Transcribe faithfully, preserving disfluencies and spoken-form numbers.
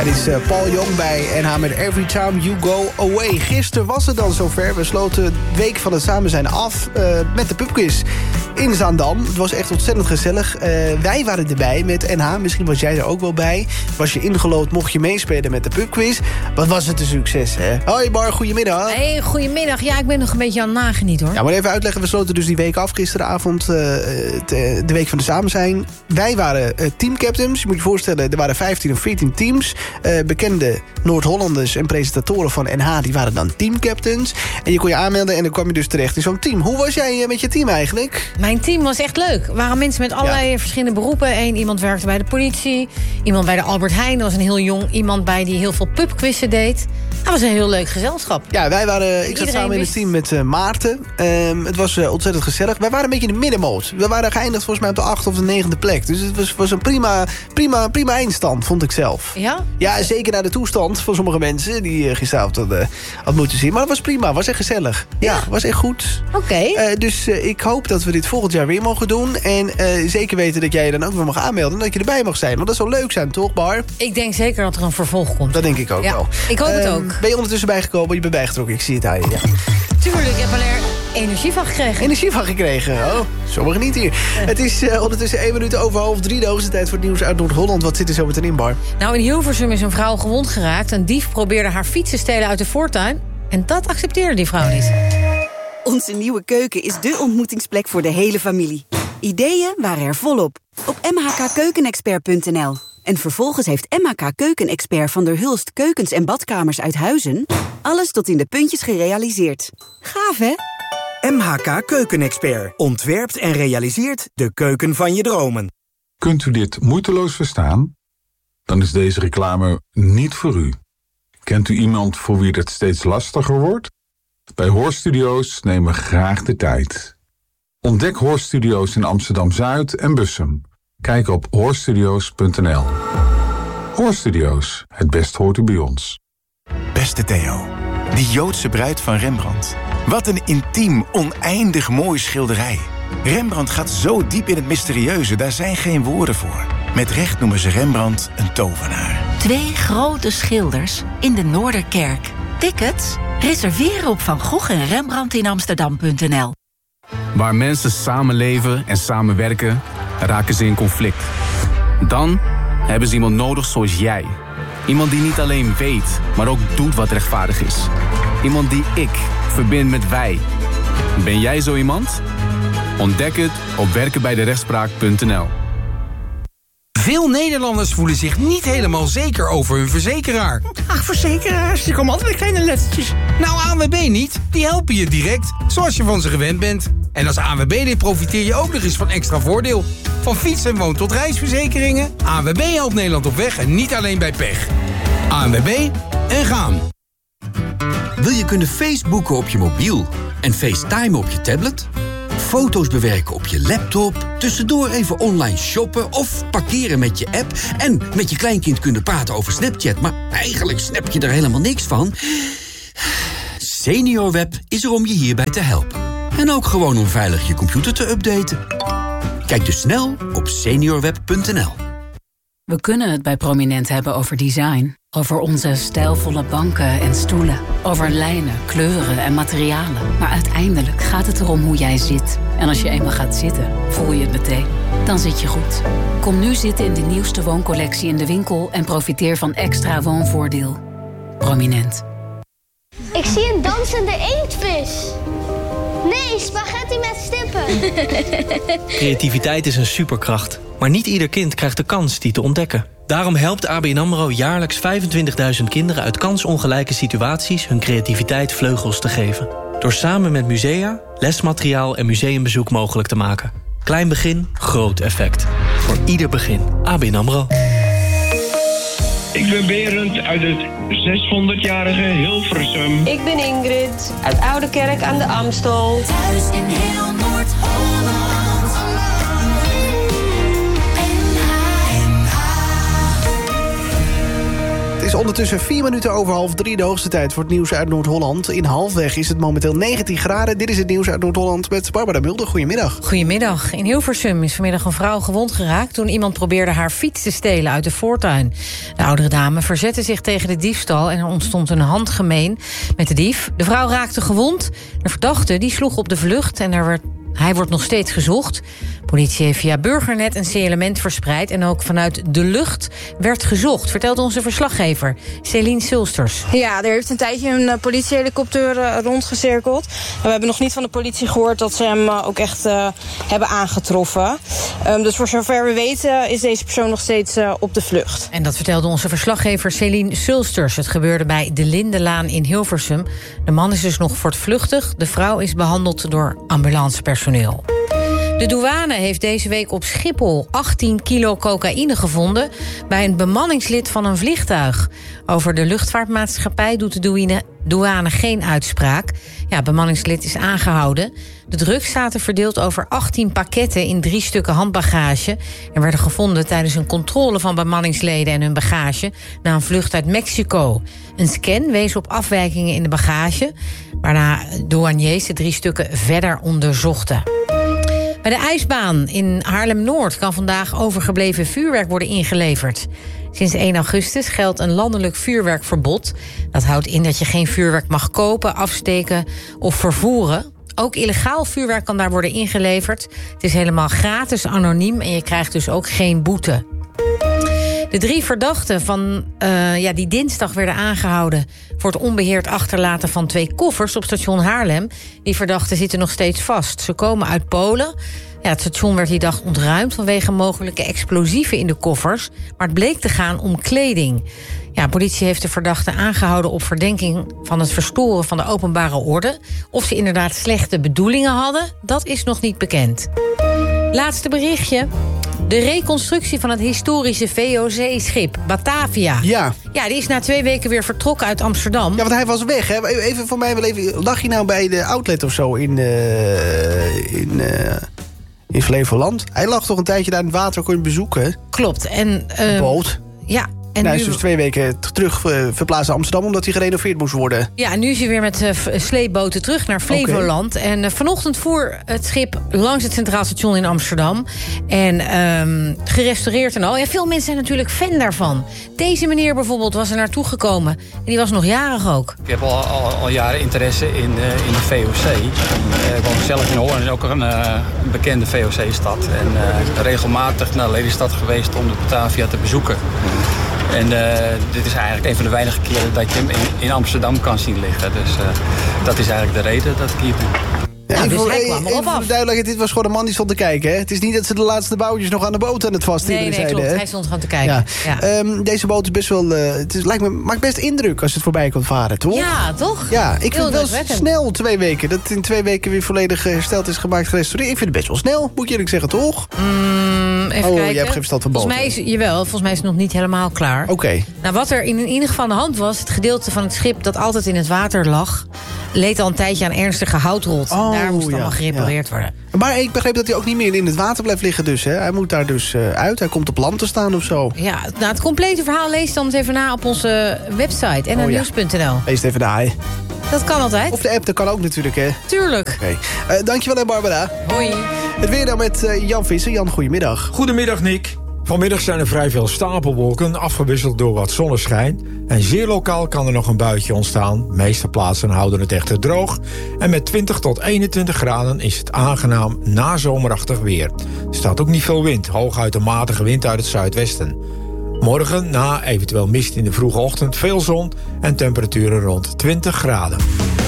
Het is uh, Paul Young bij N H met Every Time You Go Away. Gisteren was het dan zover. We sloten de week van het samen zijn af uh, met de pubquiz in Zaandam. Het was echt ontzettend gezellig. Uh, wij waren erbij met N H. Misschien was jij er ook wel bij. Was je ingelood, mocht je meespelen met de pubquiz. Wat was het een succes, hè? Hoi Bar, goedemiddag. Hey, goedemiddag. Ja, ik ben nog een beetje aan het nagenieten, hoor. Ja, maar even uitleggen. We sloten dus die week af gisteravond. Uh, de, de week van de samen zijn. Wij waren uh, teamcaptains. Je moet je voorstellen, er waren vijftien of veertien teams. Uh, bekende Noord-Hollanders en presentatoren van N H... die waren dan teamcaptains. En je kon je aanmelden en dan kwam je dus terecht in zo'n team. Hoe was jij uh, met je team eigenlijk? Mijn team was echt leuk. Er waren mensen met allerlei ja. verschillende beroepen. Eén iemand werkte bij de politie. Iemand bij de Albert Heijn. Er was een heel jong iemand bij die heel veel pubquizzen deed. Dat was een heel leuk gezelschap. Ja, wij waren, ik zat samen in het team met uh, Maarten. Um, het was uh, ontzettend gezellig. Wij waren een beetje in de middenmoot. We waren geëindigd volgens mij op de achtste of de negende plek. Dus het was, was een prima, prima, prima eindstand, vond ik zelf. Ja? Ja, zeker naar de toestand van sommige mensen die uh, gisteravond hadden uh, had moeten zien. Maar het was prima, was echt gezellig. Ja, ja. was echt goed. Oké. Okay. Uh, dus uh, ik hoop dat we dit volgend jaar weer mogen doen. En uh, zeker weten dat jij je dan ook weer mag aanmelden. En dat je erbij mag zijn. Want dat zou leuk zijn, toch, Bar? Ik denk zeker dat er een vervolg komt. Dat denk ik ook ja, wel. Ik hoop uh, het ook. Ben je ondertussen bijgekomen? Je bent bijgetrokken. Ik zie het aan je. Ja. Tuurlijk, ik heb er energie van gekregen. Energie van gekregen? Oh, sommigen niet hier. Uh. Het is uh, ondertussen één minuut over half drie. De hoogste tijd voor het nieuws uit Noord-Holland. Wat zit er zo meteen in, Bar? Nou, in Hilversum is een vrouw gewond geraakt. Een dief probeerde haar fiets te stelen uit de voortuin. En dat accepteerde die vrouw niet. Onze nieuwe keuken is dé ontmoetingsplek voor de hele familie. Ideeën waren er volop. Op m h k keukenexpert punt n l. En vervolgens heeft M H K Keukenexpert van der Hulst keukens en badkamers uit Huizen alles tot in de puntjes gerealiseerd. Gaaf, hè? M H K Keukenexpert ontwerpt en realiseert de keuken van je dromen. Kunt u dit moeiteloos verstaan? Dan is deze reclame niet voor u. Kent u iemand voor wie het steeds lastiger wordt? Bij Hoorstudio's nemen we graag de tijd. Ontdek Hoorstudio's in Amsterdam-Zuid en Bussum. Kijk op hoorstudio's punt n l. Hoorstudio's, het best hoort u bij ons. Beste Theo, die Joodse bruid van Rembrandt. Wat een intiem, oneindig mooi schilderij. Rembrandt gaat zo diep in het mysterieuze, daar zijn geen woorden voor. Met recht noemen ze Rembrandt een tovenaar. Twee grote schilders in de Noorderkerk. Tickets? Reserveren op Van Gogh en Rembrandt in Amsterdam punt n l. Waar mensen samenleven en samenwerken, raken ze in conflict. Dan hebben ze iemand nodig zoals jij. Iemand die niet alleen weet, maar ook doet wat rechtvaardig is. Iemand die ik verbind met wij. Ben jij zo iemand? Ontdek het op werken bij de rechtspraak punt n l. Veel Nederlanders voelen zich niet helemaal zeker over hun verzekeraar. Ach, verzekeraars, die komen altijd met kleine lettertjes. Nou, A N W B niet. Die helpen je direct, zoals je van ze gewend bent. En als A N W B-lid profiteer je ook nog eens van extra voordeel. Van fiets- en woon- tot reisverzekeringen. A N W B helpt Nederland op weg en niet alleen bij pech. A N W B en gaan. Wil je kunnen Facebooken op je mobiel en FaceTime op je tablet? Foto's bewerken op je laptop, tussendoor even online shoppen of parkeren met je app en met je kleinkind kunnen praten over Snapchat, maar eigenlijk snap je er helemaal niks van? SeniorWeb is er om je hierbij te helpen. En ook gewoon om veilig je computer te updaten. Kijk dus snel op seniorweb punt n l. We kunnen het bij Prominent hebben over design. Over onze stijlvolle banken en stoelen. Over lijnen, kleuren en materialen. Maar uiteindelijk gaat het erom hoe jij zit. En als je eenmaal gaat zitten, voel je het meteen. Dan zit je goed. Kom nu zitten in de nieuwste wooncollectie in de winkel... en profiteer van extra woonvoordeel. Prominent. Ik zie een dansende inktvis. Nee, spaghetti met stippen. Creativiteit is een superkracht. Maar niet ieder kind krijgt de kans die te ontdekken. Daarom helpt A B N AMRO jaarlijks vijfentwintigduizend kinderen... uit kansongelijke situaties hun creativiteit vleugels te geven. Door samen met musea, lesmateriaal en museumbezoek mogelijk te maken. Klein begin, groot effect. Voor ieder begin. A B N AMRO. Ik ben Berend uit het zeshonderdjarige Hilversum. Ik ben Ingrid uit Oudekerk aan de Amstel. Thuis in heel Noord-Holland. is ondertussen vier minuten over half drie, de hoogste tijd voor het nieuws uit Noord-Holland. In Halfweg is het momenteel negentien graden. Dit is het nieuws uit Noord-Holland met Barbara Mulder. Goedemiddag. Goedemiddag. In Hilversum is vanmiddag een vrouw gewond geraakt toen iemand probeerde haar fiets te stelen uit de voortuin. De oudere dame verzette zich tegen de diefstal en er ontstond een handgemeen met de dief. De vrouw raakte gewond. De verdachte die sloeg op de vlucht en er werd Hij wordt nog steeds gezocht. Politie heeft via Burgernet een signalement verspreid en ook vanuit de lucht werd gezocht, vertelt onze verslaggever Celine Sulsters. Ja, er heeft een tijdje een uh, politiehelikopter uh, rondgecirkeld. We hebben nog niet van de politie gehoord dat ze hem uh, ook echt uh, hebben aangetroffen. Um, dus voor zover we weten is deze persoon nog steeds uh, op de vlucht. En dat vertelde onze verslaggever Celine Sulsters. Het gebeurde bij de Lindenlaan in Hilversum. De man is dus nog voortvluchtig. De vrouw is behandeld door ambulancepersoneel. De douane heeft deze week op Schiphol achttien kilo cocaïne gevonden bij een bemanningslid van een vliegtuig. Over de luchtvaartmaatschappij doet de douane, douane geen uitspraak. Ja, het bemanningslid is aangehouden. De drugs zaten verdeeld over achttien pakketten in drie stukken handbagage en werden gevonden tijdens een controle van bemanningsleden en hun bagage na een vlucht uit Mexico. Een scan wees op afwijkingen in de bagage, waarna douaniers de drie stukken verder onderzochten. Bij de ijsbaan in Haarlem-Noord kan vandaag overgebleven vuurwerk worden ingeleverd. Sinds één augustus geldt een landelijk vuurwerkverbod. Dat houdt in dat je geen vuurwerk mag kopen, afsteken of vervoeren. Ook illegaal vuurwerk kan daar worden ingeleverd. Het is helemaal gratis, anoniem en je krijgt dus ook geen boete. De drie verdachten van, uh, ja, die dinsdag werden aangehouden voor het onbeheerd achterlaten van twee koffers op station Haarlem. Die verdachten zitten nog steeds vast. Ze komen uit Polen. Ja, het station werd die dag ontruimd vanwege mogelijke explosieven in de koffers. Maar het bleek te gaan om kleding. Ja, politie heeft de verdachten aangehouden op verdenking van het verstoren van de openbare orde. Of ze inderdaad slechte bedoelingen hadden, dat is nog niet bekend. Laatste berichtje. De reconstructie van het historische V O C-schip Batavia. Ja. Ja, die is na twee weken weer vertrokken uit Amsterdam. Ja, want hij was weg, hè? Even voor mij wel even. Lag je nou bij de outlet of zo in, uh, in, uh, in Flevoland? Hij lag toch een tijdje daar in het water, kon je bezoeken? Klopt. En, uh, boot. Ja. En hij is dus twee weken terug uh, verplaatst naar Amsterdam omdat hij gerenoveerd moest worden. Ja, en nu is hij weer met uh, sleepboten terug naar Flevoland. Okay. En uh, vanochtend voer het schip langs het Centraal Station in Amsterdam. En um, gerestaureerd en al. Ja, veel mensen zijn natuurlijk fan daarvan. Deze meneer bijvoorbeeld was er naartoe gekomen. En die was nog jarig ook. Ik heb al, al, al jaren interesse in, uh, in de V O C. Uh, ik woon zelf in Hoorn, is ook een uh, bekende V O C-stad. En uh, regelmatig naar Lelystad geweest om de Batavia te bezoeken. En uh, dit is eigenlijk een van de weinige keren dat je hem in, in Amsterdam kan zien liggen. Dus uh, dat is eigenlijk de reden dat ik hier ben. Ja, ja, dus voor, hij kwam erop af. Duidelijk, dit was gewoon een man die stond te kijken. Hè? Het is niet dat ze de laatste bouwtjes nog aan de boot aan het vasttimmeren nee, nee, zeiden. Klopt. Hè? Hij stond gewoon te kijken. Ja. Ja. Um, deze boot is best wel... Uh, het is, lijkt me, maakt best indruk als het voorbij komt varen, toch? Ja, toch? Ja, ik vind het wel snel, twee weken. Dat het in twee weken weer volledig hersteld is gemaakt, gerestaureerd. Ik vind het best wel snel, moet je eerlijk zeggen, toch? Mm, even oh, kijken. je hebt geen verstand van boten. Volgens mij is, jawel, volgens mij is het nog niet helemaal klaar. Oké. Okay. Nou, wat er in, in ieder geval aan de hand was... het gedeelte van het schip dat altijd in het water lag... leed al een tijdje aan ernstige houtrot. Oh, daar moest ja, allemaal gerepareerd ja. worden. Maar ik begreep dat hij ook niet meer in het water blijft liggen dus. Hè? Hij moet daar dus uh, uit. Hij komt op land te staan of zo. Ja, nou, het complete verhaal lees dan eens even na op onze website. n n nieuws punt n l. Oh, ja. Lees het even na, hè. Dat kan altijd. Of de app, dat kan ook natuurlijk, hè. Tuurlijk. Oké. Okay. Uh, dankjewel, hè, Barbara. Hoi. Het weer dan met uh, Jan Visser. Jan, goedemiddag. Goedemiddag, Nick. Vanmiddag zijn er vrij veel stapelwolken, afgewisseld door wat zonneschijn. En zeer lokaal kan er nog een buitje ontstaan. De meeste plaatsen houden het echter droog. En met twintig tot eenentwintig graden is het aangenaam nazomerachtig weer. Er staat ook niet veel wind, hooguit een matige wind uit het zuidwesten. Morgen, na eventueel mist in de vroege ochtend, veel zon en temperaturen rond twintig graden.